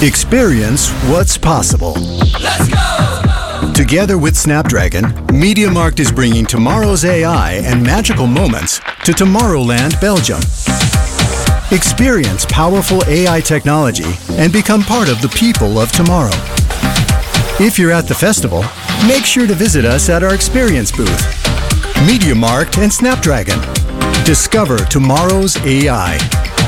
Experience what's possible. Let's go! Together with Snapdragon, MediaMarkt is bringing tomorrow's AI and magical moments to Tomorrowland, Belgium. Experience powerful AI technology and become part of the people of tomorrow. If you're at the festival, make sure to visit us at our experience booth. MediaMarkt and Snapdragon. Discover tomorrow's AI.